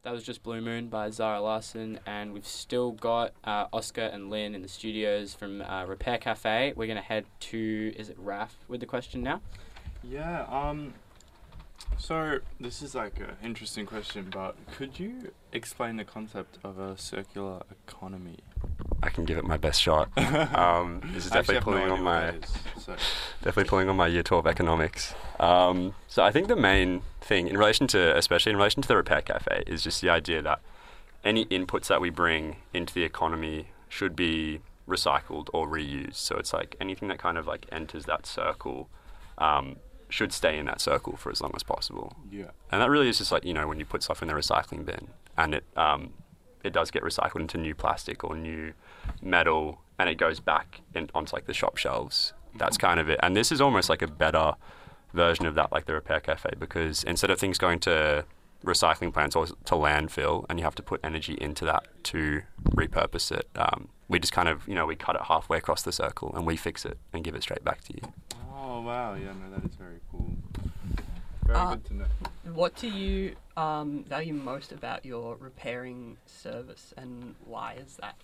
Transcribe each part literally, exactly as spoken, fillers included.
that was just Blue Moon by Zara Larson, and we've still got uh, Oscar and Lynn in the studios from uh, Repair Cafe. We're going to head to, is it Raf with the question now? Yeah, um, so this is like an interesting question, but could you explain the concept of a circular economy? I can give it my best shot. Um, this is definitely pulling on my is, so. definitely pulling on my year twelve economics. Um, so I think the main thing in relation to, especially in relation to the Repair Cafe, is just the idea that any inputs that we bring into the economy should be recycled or reused. So it's like anything that kind of like enters that circle um, should stay in that circle for as long as possible. Yeah. And that really is just like, you know, when you put stuff in the recycling bin and it um, it does get recycled into new plastic or new metal and it goes back in, onto like the shop shelves. That's kind of it. And this is almost like a better version of that, like the Repair Cafe, because instead of things going to recycling plants or to landfill and you have to put energy into that to repurpose it, um, we just kind of, you know, we cut it halfway across the circle and we fix it and give it straight back to you. Oh, wow. Yeah, no, that is very cool. Very Uh, good to know. What do you um, value most about your repairing service, and why is that?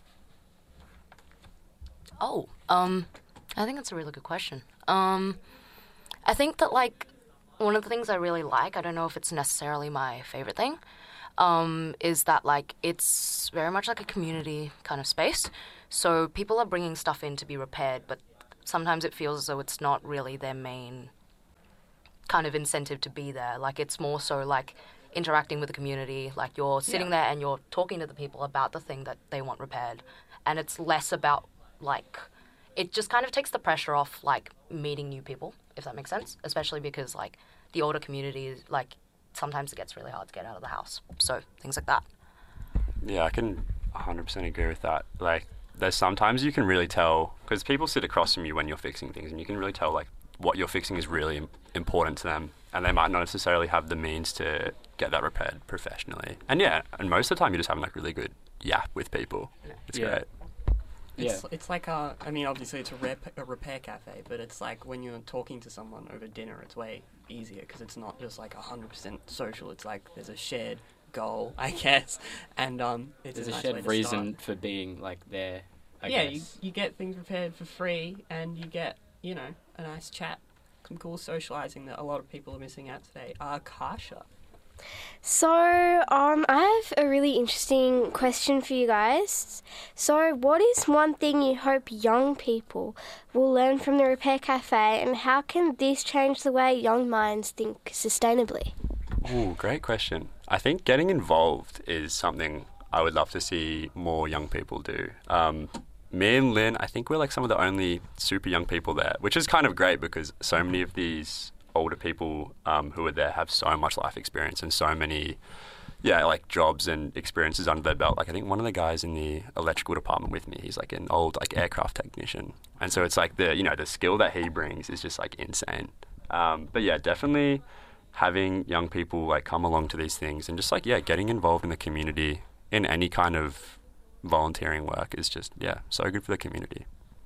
Oh, um, I think that's a really good question. Um, I think that, like, one of the things I really like, I don't know if it's necessarily my favorite thing, um, is that, like, it's very much like a community kind of space. So people are bringing stuff in to be repaired, but sometimes it feels as though it's not really their main kind of incentive to be there. Like, it's more so, like, interacting with the community. Like, you're sitting Yeah. there and you're talking to the people about the thing that they want repaired. And it's less about, like, it just kind of takes the pressure off, like, meeting new people, if that makes sense. Especially because, like, the older community is, like, sometimes it gets really hard to get out of the house. So, things like that. Yeah, I can one hundred percent agree with that. Like, there's sometimes you can really tell, because people sit across from you when you're fixing things, and you can really tell, like, what you're fixing is really im- important to them, and they might not necessarily have the means to get that repaired professionally. And yeah, and most of the time you're just having, like, really good yap with people. It's Yeah. great. It's, it's like, a, I mean, obviously it's a, rep, a repair cafe, but it's like when you're talking to someone over dinner, it's way easier because it's not just like one hundred percent social. It's like there's a shared goal, I guess, and um, it's There's a, a nice shared way to reason start. for being, like, there, I yeah, you, guess. you get things repaired for free, and you get, you know, a nice chat, some cool socialising that a lot of people are missing out today. Uh, Kasha. So, um, I have a really interesting question for you guys. So, what is one thing you hope young people will learn from the Repair Cafe, and how can this change the way young minds think sustainably? Ooh, great question. I think getting involved is something I would love to see more young people do. Um, me and Lynn, I think we're like some of the only super young people there, which is kind of great because so many of these older people um, who are there have so much life experience and so many, yeah, like jobs and experiences under their belt. Like, I think one of the guys in the electrical department with me, he's like an old like aircraft technician, and so it's like the you know the skill that he brings is just like insane. Um, but yeah, definitely having young people like come along to these things and just like yeah, getting involved in the community in any kind of volunteering work is just yeah so good for the community.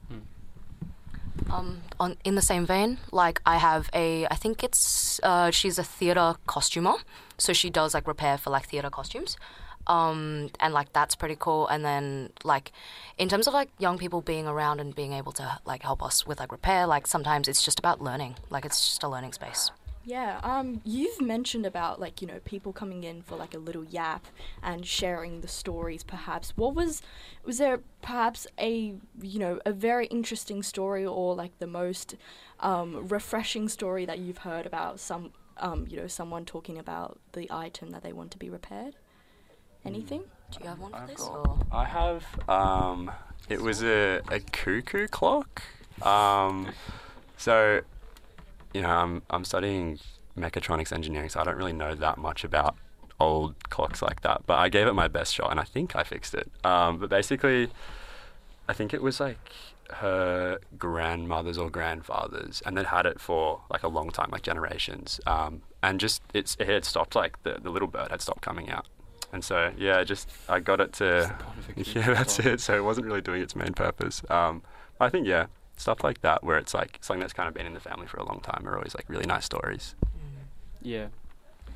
Um, on in the same vein, like I have a, I think it's, uh, she's a theatre costumer, so she does like repair for like theatre costumes, um, and like that's pretty cool. And then like, in terms of like young people being around and being able to like help us with like repair, like sometimes it's just about learning, like it's just a learning space. Yeah, um, you've mentioned about, like, you know, people coming in for, like, a little yap and sharing the stories, perhaps. What was, was there perhaps a, you know, a very interesting story or, like, the most um, refreshing story that you've heard about some, um, you know, someone talking about the item that they want to be repaired? Anything? Do you have one for I've this? got- Or? I have, um, it was a, a cuckoo clock. Um, so, you know, I'm I'm studying mechatronics engineering, so I don't really know that much about old clocks like that. But I gave it my best shot, and I think I fixed it. Um, but basically, I think it was like her grandmothers or grandfathers, and they'd had it for like a long time, like generations. Um, and just it's it had stopped, like the the little bird had stopped coming out. And so yeah, just I got it to yeah, that's it. So it wasn't really doing its main purpose. Um, I think yeah. Stuff like that, where it's like something that's kind of been in the family for a long time, are always like really nice stories. Yeah.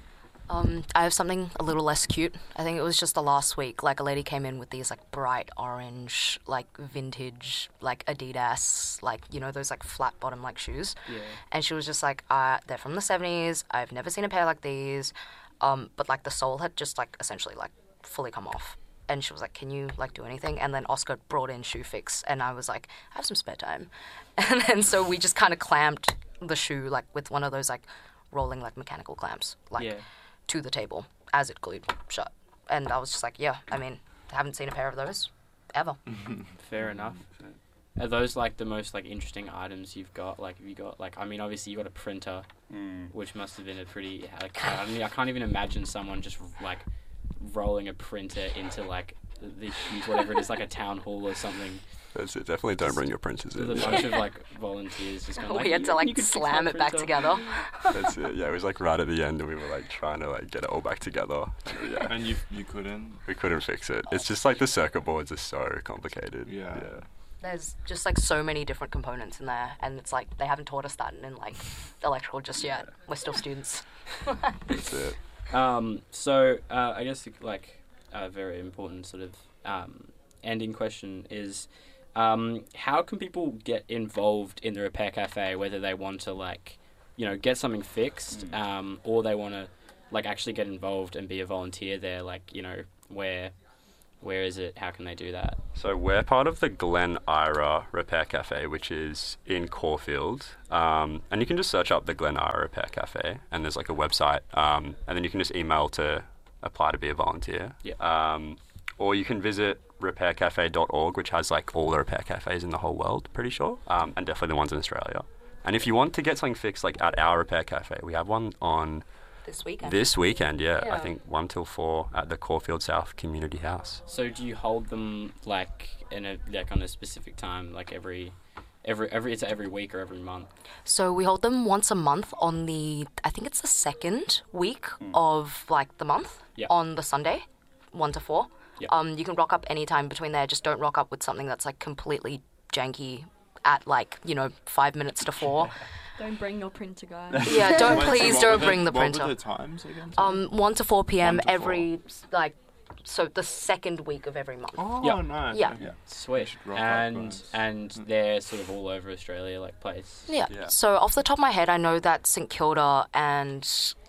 Um, I have something a little less cute. I think it was just the last week. Like a lady came in with these like bright orange, like vintage, like Adidas, like you know those like flat bottom like shoes. Yeah. And she was just like, uh, they're from the seventies. I've never seen a pair like these. Um, but like the sole had just like essentially like fully come off. And she was like, can you like do anything? And then Oscar brought in Shoe Fix, and I was like, I have some spare time. And then so we just kind of clamped the shoe like with one of those like rolling like mechanical clamps, like. Yeah. To the table as it glued shut. And I was just like, yeah, I mean, I haven't seen a pair of those ever. Fair enough. Are those like the most like interesting items you've got? Like, have you got like? I mean, obviously you got a printer, Mm. which must have been a pretty. Like, I, don't, I can't even imagine someone just like rolling a printer into like the huge whatever it is, like a town hall or something. That's it. Definitely don't bring your printers With in. a bunch of like volunteers just going. Like, We had to "You- like you could fix slam my it back printer." together. That's it. Yeah, it was like right at the end, and we were like trying to like get it all back together. And, yeah, And you you couldn't. we couldn't fix it. It's just like the circuit boards are so complicated. Yeah. yeah. There's just like so many different components in there, and it's like they haven't taught us that in like electrical just yet. We're still students. That's it. Um, so uh, I guess like a very important sort of um, ending question is, um, how can people get involved in the Repair Cafe? Whether they want to like, you know, get something fixed, um, or they want to like actually get involved and be a volunteer there. Like, you know, where where is it? How can they do that? So we're part of the Glen Ira Repair Cafe, which is in Caulfield. Um, and you can just search up the Glen Ira Repair Cafe, and there's like a website. Um, and then you can just email to apply to be a volunteer. Yeah. Um, or you can visit repair cafe dot org, which has like all the repair cafes in the whole world, pretty sure. Um, and definitely the ones in Australia. And if you want to get something fixed, like at our repair cafe, we have one on This weekend. this weekend, yeah. Yeah. I think one till four at the Caulfield South Community House. So do you hold them like in a like on a specific time, like every every every it's every week or every month? So we hold them once a month on the, I think it's the second week of like the month Yeah. on the Sunday, one to four. Yeah. Um, you can rock up anytime between there. Just don't rock up with something that's like completely janky at like, you know, five minutes to four. Don't bring your printer, guys. Yeah, don't Wait, so please what don't were bring the What printer. were the times again? sorry? Um, one to four p.m. One to every like, so the second week of every month. Oh, Yeah. nice. Yeah. Okay. Sweet. should rock up, And guys. and they're sort of all over Australia, like place. Yeah. Yeah. So off the top of my head, I know that St Kilda and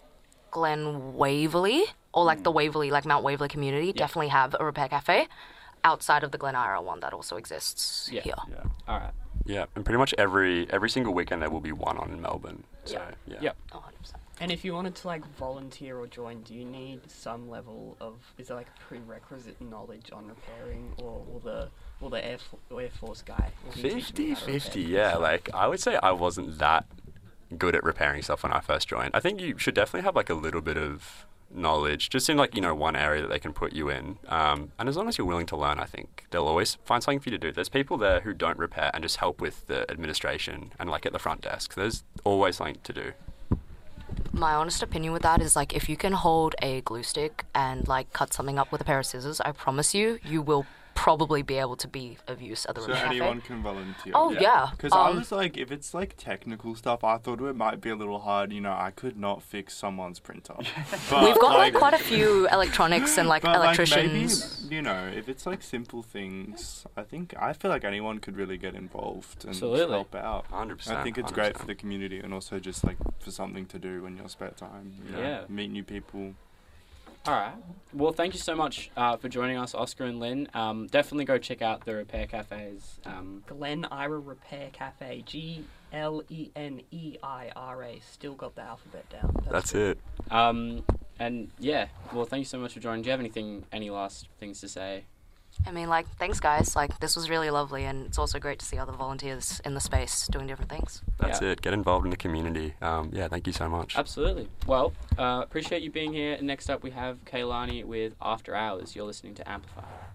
Glen Waverley, or like the Waverley, like Mount Waverley community, definitely have a repair cafe. Outside of the Glen Ira one, that also exists Yeah. here. Yeah. All right. Yeah, and pretty much every every single weekend there will be one on in Melbourne. So, Yeah. yeah. Yep. Oh, one hundred percent. And if you wanted to like volunteer or join, do you need some level of, is there like a prerequisite knowledge on repairing, or will the will the Air, Fo- Air Force guy will he teach me fifty how to repair? fifty, yeah. Like, I would say I wasn't that good at repairing stuff when I first joined. I think you should definitely have, like, a little bit of knowledge, just in, like, you know, one area that they can put you in. Um, and as long as you're willing to learn, I think they'll always find something for you to do. There's people there who don't repair and just help with the administration and, like, at the front desk. There's always something to do. My honest opinion with that is like if you can hold a glue stick and like cut something up with a pair of scissors, I promise you, you will probably be able to be of use at the So repair anyone cafe. can volunteer. Oh yeah. Because I Um, was like, if it's like technical stuff, I thought it might be a little hard. You know, I could not fix someone's printer. But, We've got like quite a few electronics and like but, electricians. Like, maybe, you know, if it's like simple things, I think I feel like anyone could really get involved and Absolutely. help out. one hundred percent. I think it's one hundred great percent. for the community and also just like for something to do in your spare time. You know, Yeah. meet new people. All right. Well, thank you so much uh, for joining us, Oscar and Lynn. Um, definitely go check out the repair cafes. Um, Glen Ira Repair Cafe, G L E N E I R A. Still got the alphabet down. That's cool. it. um, and yeah, well, thank you so much for joining. Do you have anything, any last things to say? I mean, like, thanks guys. Like, this was really lovely, and it's also great to see other volunteers in the space doing different things. That's Yeah. it. Get involved in the community. Um, yeah, thank you so much. Absolutely. Well, uh, appreciate you being here. Next up, we have Kaylani with After Hours. You're listening to Amplify.